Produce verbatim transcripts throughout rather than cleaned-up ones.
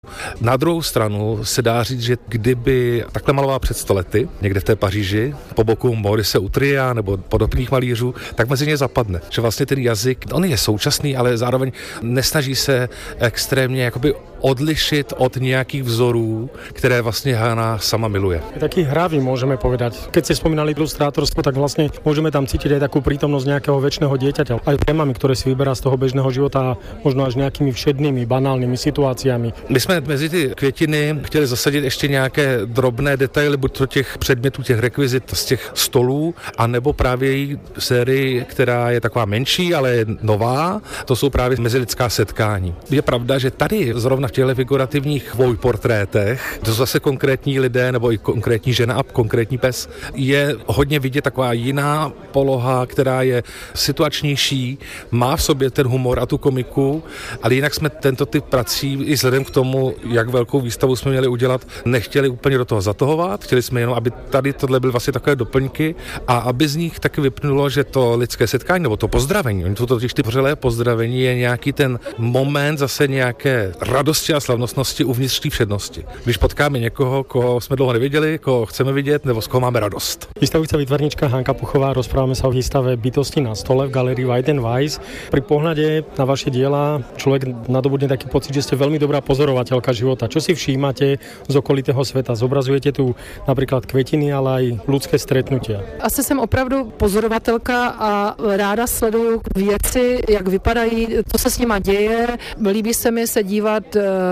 Na druhou stranu se dá říct, že kdyby takhle maloval před sto lety, někde v té Paříži, po boku Maurice Utria nebo podobných malířů, tak mezi ně zapadne. Že vlastně ten jazyk, on je současný, ale zároveň nesnaží se extrémně jakoby odlišit od nějakých vzorů, které vlastně Hana sama miluje. Taký hravý môžeme povedať. Keď ste spomínali ilustrátorstvo, tak vlastne môžeme tam cítiť aj takú prítomnosť nejakého večného dieťaťa. Aj témami, ktoré si vyberá z toho bežného života, možno až nejakými všednými, banálnymi situáciami. My jsme mezi ty květiny chtěli zasadit ještě nějaké drobné detaily, buď to těch předmětů, těch rekvizit z těch stolů, anebo právě její sérii, která je taková menší, ale je nová. To jsou právě mezilidská setkání. Je pravda, že tady zrovna v těchto figurativních dvojportrétech, to jsou zase konkrétní lidé nebo i konkrétní žena a konkrétní pes, je hodně vidět taková jiná poloha, která je situačnější, má v sobě ten humor a tu komiku, ale jinak jsme tento typ prací i vzhledem k tomu, jak velkou výstavu jsme měli udělat, nechtěli úplně do toho zatahovat, chtěli jsme jenom, aby tady tohle byly vlastně takové doplňky a aby z nich taky vypnulo, že to lidské setkání nebo to pozdravení, oni to totiž ty vřelé pozdravení je nějaký ten moment zase nějaké radosti a slavnostnosti uvnitř té všednosti. Když potkáme někoho, koho jsme dlouho neviděli, koho chceme vidět, nebo z koho máme radost. Výstavujúca výtvarnička Hanka Puchová, rozprávame sa o výstave Bytosti na stole v galérii White and Wise. Pri pohľade na vaše diela človek nadobudne taký pocit, že ste veľmi dobrá pozorovateľka života. Čo si všímate z okolitého sveta? Zobrazujete tu napríklad kvetiny, ale aj ľudské stretnutia. Asi jsem opravdu pozorovatelka a ráda sleduju věci, jak vypadají, co se s nima děje. Líbí se mi se dívat,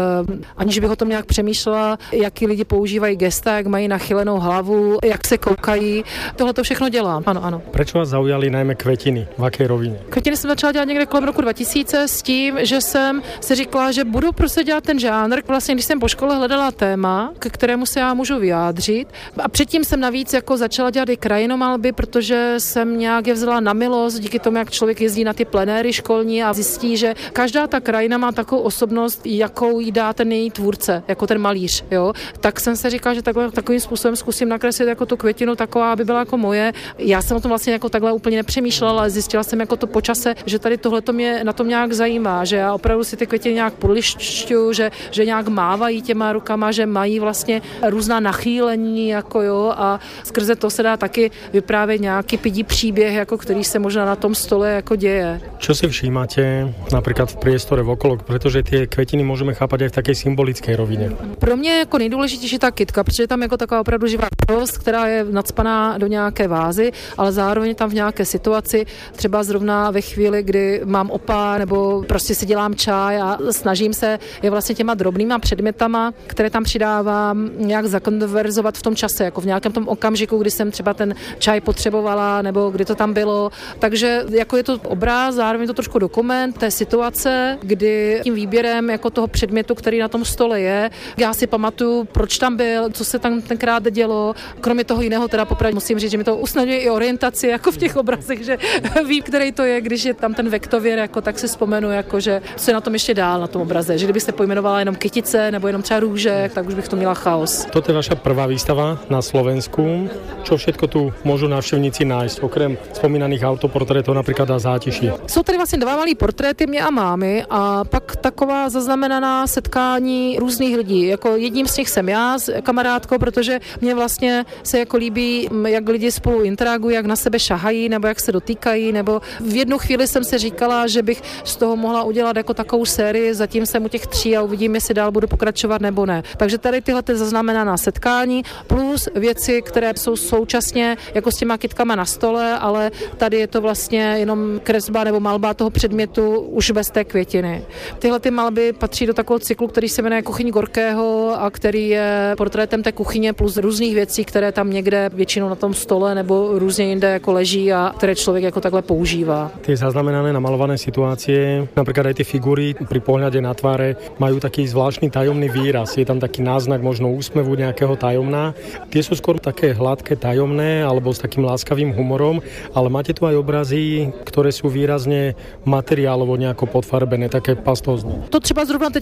aniž bych o tom nějak přemýšlela, jaký lidi používají gesta, jak mají nachylenou hlavu, jak se koukají. Tohle to všechno dělám, ano, ano. Proč vás zaujali najmä kvetiny? V jaké rovině? Kvetiny jsem začala dělat někde kolem roku dva tisíce s tím, že jsem si říkala, že budu prostě dělat ten žánr. Vlastně, když jsem po škole hledala téma, ke kterému se já můžu vyjádřit. A předtím jsem navíc jako začala dělat i krajinomalby, protože jsem nějak je vzala na milost díky tomu, jak člověk jezdí na ty plenéry školní a zjistí, že každá ta krajina má takovou osobnost, jakou jí dá ten její tvůrce, jako ten malíř, jo. Tak jsem se říkala, že takhle, takovým způsobem zkusím nakreslit jako tu květinu taková, aby byla jako moje. Já jsem o tom vlastně jako takhle úplně nepřemýšlela, ale zjistila jsem jako to po čase, že tady tohle to mě na tom nějak zajímá, že já opravdu si ty květiny nějak podlišťuju, že, že nějak mávají těma rukama, že mají vlastně různá nachýlení, jako jo, a skrze to se dá taky vyprávět nějaký pidí příběh, jako který se možná na tom stole jako děje. Čo si všímáte například v priestore okolo, protože ty květiny můžeme chápat i v také symbolické rovině? Pro mě jako nejdůležitější ta kytka, protože tam jako taková opravdu živá bytost, která je nacpaná do nějaké vázy, ale zároveň tam v nějaké situaci, třeba zrovna ve chvíli, kdy mám opár nebo prostě si dělám čaj a snažím se je vlastně těma drobnýma předmětama, které tam přidávám, nějak zakonverzovat v tom čase, jako v nějakém tom okamžiku, kdy jsem třeba ten čaj potřebovala nebo kdy to tam bylo. Takže jako je to obraz, zároveň to trošku dokument té situace, kdy tím výběrem jako toho předmětu, který na tom stole je, já si pamatuju, proč tam byl, co se tam tenkrát dělo. Kromě toho jiného teda popravdě musím říct, že mi to usnadňuje i orientaci jako v těch obrazech, že vím, který to je, když je tam ten vektověr, jako tak si vzpomenu, jako že co je na tom ještě dál na tom obraze, že kdybych se pojmenovala jenom kytice nebo jenom třeba růže, tak už bych to měla chaos. Toto je vaša prvá výstava na Slovensku. Čo všetko tu môžu návštěvníci nájsť, okrem spomínaných autoportrétů například a zátiší? Jsou tady vlastně dva malý portréty mě a mámy a pak taková zaznamenaná setkání různých lidí. Jako jedním z nich jsem já s kamarádkou, protože mě vlastně se jako líbí, jak lidi spolu interagují, jak na sebe šahají nebo jak se dotýkají, nebo v jednu chvíli jsem si říkala, že bych z toho mohla udělat jako takovou sérii, zatím jsem u těch tří a uvidím, jestli dál budu pokračovat nebo ne. Takže tady tyhle ty zaznamenaná setkání plus věci, které jsou současně jako s těma kytkama na stole, ale tady je to vlastně jenom kresba nebo malba toho předmětu už bez té květiny. Tyhle ty malby patří do takového cyklu, který se jmenuje Kuchyň Gorkého a který je portrétem té kuchyně plus různých věcí, které tam někde většinou na tom stole nebo různě jinde jako leží a které člověk jako takhle používá. Ty zaznamenané namalované situácie, napríklad aj tie figúry pri pohľade na tváre majú taký zvláštny tajomný výraz. Je tam taký náznak možno úsmevu nejakého tajomná. Tie sú skôr také hladké, tajomné alebo s takým láskavým humorom, ale máte tu aj obrazy, ktoré sú výrazne materiálovo nejako podfarbené, také pastózne. To třeba zrovna teď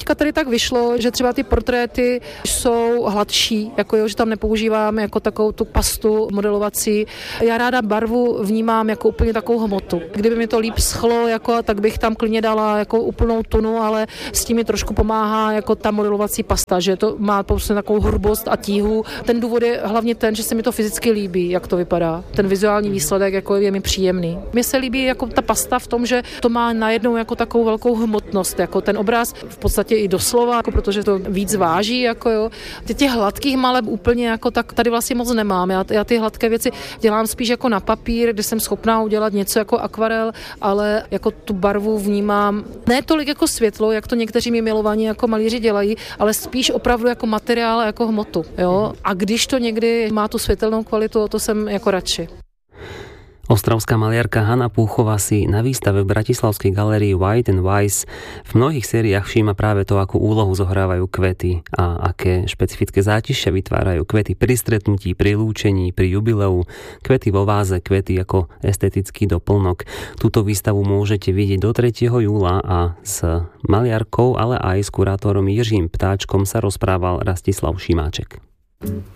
teďka tady tak vyšlo, že třeba ty portréty jsou hladší, jako jo, že tam nepoužívám jako takovou tu pastu modelovací. Já ráda barvu vnímám jako úplně takovou hmotu. Kdyby mi to líp schlo, jako, tak bych tam klidně dala jako úplnou tunu, ale s tím mi trošku pomáhá jako ta modelovací pasta, že to má prostě takovou hrubost a tíhu. Ten důvod je hlavně ten, že se mi to fyzicky líbí, jak to vypadá. Ten vizuální výsledek jako je mi příjemný. Mně se líbí jako ta pasta v tom, že to má najednou jako takovou velkou hmotnost, jako ten obraz v podstatě i doslova, jako protože to víc váží, jako jo. Těch hladkých maleb úplně jako tak tady vlastně moc nemám. Já, já ty hladké věci dělám spíš jako na papír, kde jsem schopná udělat něco jako akvarel, ale jako tu barvu vnímám ne tolik jako světlo, jak to někteří mi milovaní jako malíři dělají, ale spíš opravdu jako materiál a jako hmotu, jo. A když to někdy má tu světelnou kvalitu, to jsem jako radši. Ostravská maliarka Hana Púchová si na výstave v bratislavskej galérii White and Wise v mnohých sériách všíma práve to, akú úlohu zohrávajú kvety a aké špecifické zátišia vytvárajú kvety pri stretnutí, pri lúčení, pri jubileu, kvety vo váze, kvety ako estetický doplnok. Túto výstavu môžete vidieť do tretieho júla a s maliarkou, ale aj s kurátorom Jiřím Ptáčkom sa rozprával Rastislav Šimáček.